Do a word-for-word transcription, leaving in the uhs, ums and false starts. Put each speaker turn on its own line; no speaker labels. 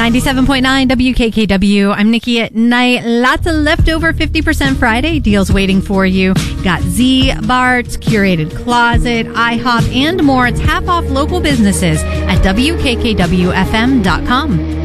ninety-seven point nine W K K W. I'm Nikki at night. Lots of leftover fifty percent Friday deals waiting for you. Got Z, Bart's, Curated Closet, IHOP, and more. It's half off local businesses at W K K W F M dot com.